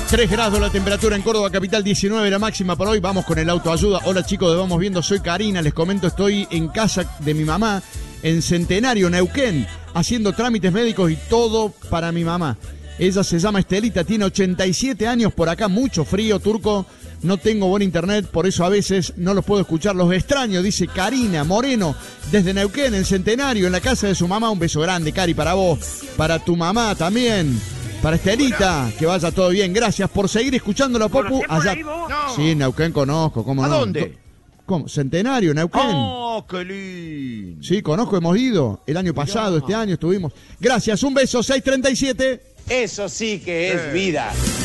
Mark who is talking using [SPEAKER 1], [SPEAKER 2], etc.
[SPEAKER 1] 3 grados la temperatura en Córdoba capital, 19 la máxima por hoy. Vamos con el autoayuda. Hola chicos de Vamos Viendo, soy Karina. Les comento, estoy en casa de mi mamá en Centenario, Neuquén, haciendo trámites médicos y todo para mi mamá. Ella se llama Estelita, tiene 87 años, por acá mucho frío, Turco. No tengo buen internet, por eso a veces no los puedo escuchar. Los extraño, dice Karina Moreno, desde Neuquén, en Centenario, en la casa de su mamá. Un beso grande, Cari, para vos, para tu mamá también. Para Estelita, que vaya todo bien. Gracias por seguir escuchando la Popu. Allá.
[SPEAKER 2] No.
[SPEAKER 1] Sí, Neuquén conozco, ¿cómo no?
[SPEAKER 2] ¿A dónde?
[SPEAKER 1] ¿Cómo? Centenario, Neuquén.
[SPEAKER 2] ¡Oh, qué lindo!
[SPEAKER 1] Sí, conozco, hemos ido. El año pasado, este año estuvimos. Gracias, un beso, 6:37.
[SPEAKER 3] Eso sí que es vida.